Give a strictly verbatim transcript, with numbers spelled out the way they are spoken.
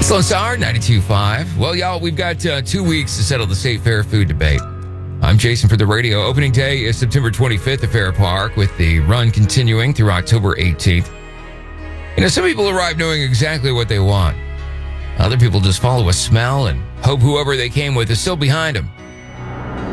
Slow and Sour, ninety-two point five. Well, y'all, we've got uh, two weeks to settle the state fair food debate. I'm Jason for the radio. Opening day is September twenty-fifth at Fair Park, with the run continuing through October eighteenth. You know, some people arrive knowing exactly what they want. Other people just follow a smell and hope whoever they came with is still behind them.